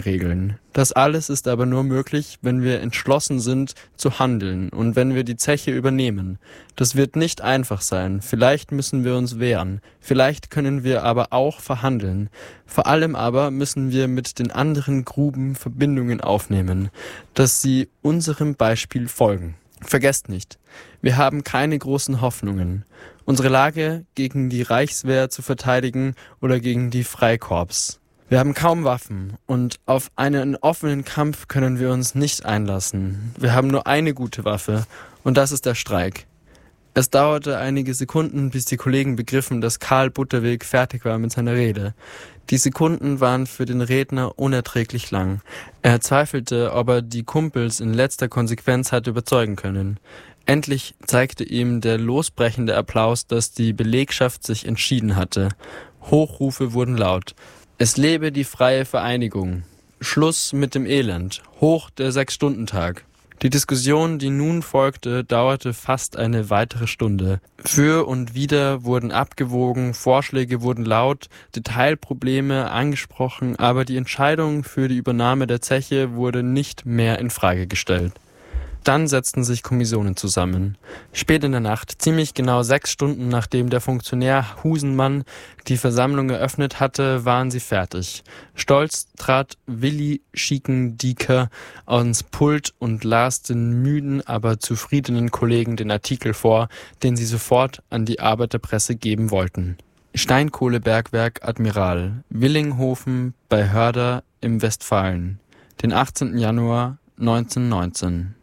regeln. Das alles ist aber nur möglich, wenn wir entschlossen sind zu handeln und wenn wir die Zeche übernehmen. Das wird nicht einfach sein. Vielleicht müssen wir uns wehren. Vielleicht können wir aber auch verhandeln. Vor allem aber müssen wir mit den anderen Gruben Verbindungen aufnehmen, dass sie unserem Beispiel folgen. Vergesst nicht, wir haben keine großen Hoffnungen, unsere Lage gegen die Reichswehr zu verteidigen oder gegen die Freikorps. Wir haben kaum Waffen und auf einen offenen Kampf können wir uns nicht einlassen. Wir haben nur eine gute Waffe und das ist der Streik. Es dauerte einige Sekunden, bis die Kollegen begriffen, dass Karl Butterweg fertig war mit seiner Rede. Die Sekunden waren für den Redner unerträglich lang. Er zweifelte, ob er die Kumpels in letzter Konsequenz hatte überzeugen können. Endlich zeigte ihm der losbrechende Applaus, dass die Belegschaft sich entschieden hatte. Hochrufe wurden laut. Es lebe die freie Vereinigung. Schluss mit dem Elend. Hoch der 6-Stunden-Tag. Die Diskussion, die nun folgte, dauerte fast eine weitere Stunde. Für und wider wurden abgewogen, Vorschläge wurden laut, Detailprobleme angesprochen, aber die Entscheidung für die Übernahme der Zeche wurde nicht mehr in Frage gestellt. Dann setzten sich Kommissionen zusammen. Spät in der Nacht, ziemlich genau 6 Stunden nachdem der Funktionär Husenmann die Versammlung eröffnet hatte, waren sie fertig. Stolz trat Willi Schiekendieker ans Pult und las den müden, aber zufriedenen Kollegen den Artikel vor, den sie sofort an die Arbeiterpresse geben wollten. Steinkohlebergwerk Admiral, Willinghofen bei Hörder im Westfalen, den 18. Januar 1919.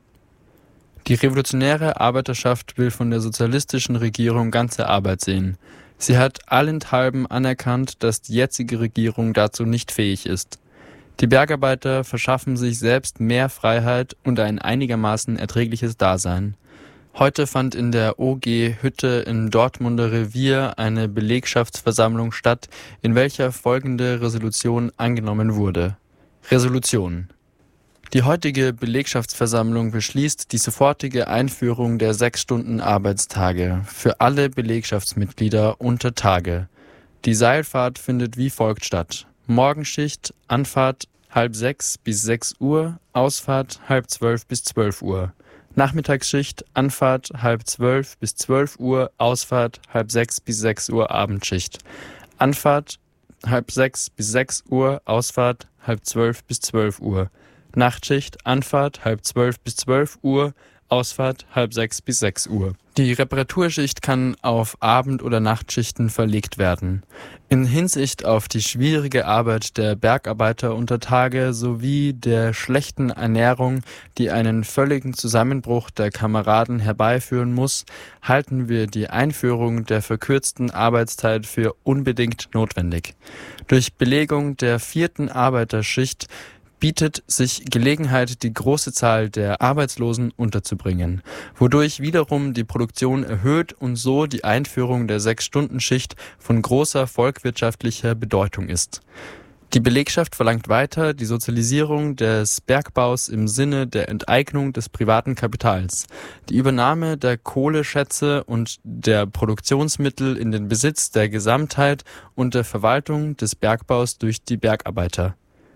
Die revolutionäre Arbeiterschaft will von der sozialistischen Regierung ganze Arbeit sehen. Sie hat allenthalben anerkannt, dass die jetzige Regierung dazu nicht fähig ist. Die Bergarbeiter verschaffen sich selbst mehr Freiheit und ein einigermaßen erträgliches Dasein. Heute fand in der OG Hütte im Dortmunder Revier eine Belegschaftsversammlung statt, in welcher folgende Resolution angenommen wurde. Resolution: Die heutige Belegschaftsversammlung beschließt die sofortige Einführung der 6-Stunden-Arbeitstage für alle Belegschaftsmitglieder unter Tage. Die Seilfahrt findet wie folgt statt: Morgenschicht, Anfahrt 5:30 bis 6 Uhr, Ausfahrt 11:30 bis 12 Uhr. Nachmittagsschicht, Anfahrt 11:30 bis 12 Uhr, Ausfahrt 5:30 bis 6 Uhr, Abendschicht. Anfahrt 5:30 bis 6 Uhr, Ausfahrt 11:30 bis 12 Uhr. Nachtschicht, Anfahrt 11:30 bis 12 Uhr, Ausfahrt 5:30 bis 6 Uhr. Die Reparaturschicht kann auf Abend- oder Nachtschichten verlegt werden. In Hinsicht auf die schwierige Arbeit der Bergarbeiter unter Tage sowie der schlechten Ernährung, die einen völligen Zusammenbruch der Kameraden herbeiführen muss, halten wir die Einführung der verkürzten Arbeitszeit für unbedingt notwendig. Durch Belegung der 4. Arbeiterschicht bietet sich Gelegenheit, die große Zahl der Arbeitslosen unterzubringen, wodurch wiederum die Produktion erhöht und so die Einführung der 6-Stunden-Schicht von großer volkswirtschaftlicher Bedeutung ist. Die Belegschaft verlangt weiter die Sozialisierung des Bergbaus im Sinne der Enteignung des privaten Kapitals, die Übernahme der Kohleschätze und der Produktionsmittel in den Besitz der Gesamtheit und der Verwaltung des Bergbaus durch die Bergarbeiter.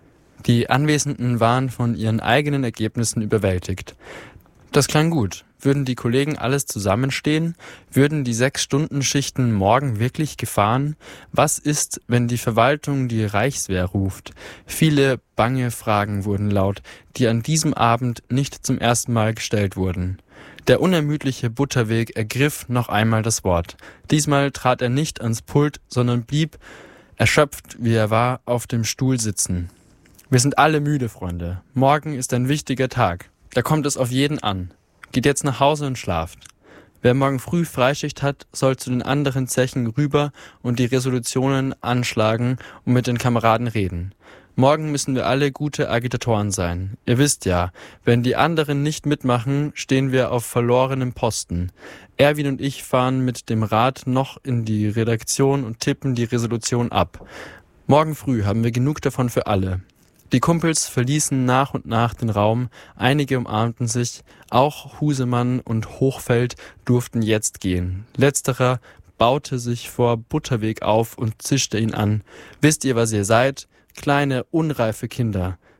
Die Anwesenden waren von ihren eigenen Ergebnissen überwältigt. Das klang gut. Würden die Kollegen alles zusammenstehen? Würden die 6-Stunden-Schichten morgen wirklich gefahren? Was ist, wenn die Verwaltung die Reichswehr ruft? Viele bange Fragen wurden laut, die an diesem Abend nicht zum ersten Mal gestellt wurden. Der unermüdliche Butterweg ergriff noch einmal das Wort. Diesmal trat er nicht ans Pult, sondern blieb, erschöpft wie er war, auf dem Stuhl sitzen. Wir sind alle müde, Freunde. Morgen ist ein wichtiger Tag. Da kommt es auf jeden an. Geht jetzt nach Hause und schlaft. Wer morgen früh Freischicht hat, soll zu den anderen Zechen rüber und die Resolutionen anschlagen und mit den Kameraden reden. Morgen müssen wir alle gute Agitatoren sein. Ihr wisst ja, wenn die anderen nicht mitmachen, stehen wir auf verlorenem Posten. Erwin und ich fahren mit dem Rad noch in die Redaktion und tippen die Resolution ab. Morgen früh haben wir genug davon für alle. Die Kumpels verließen nach und nach den Raum, einige umarmten sich, auch Husemann und Hochfeld durften jetzt gehen. Letzterer baute sich vor Butterweg auf und zischte ihn an. »Wisst ihr, was ihr seid? Kleine, unreife Kinder.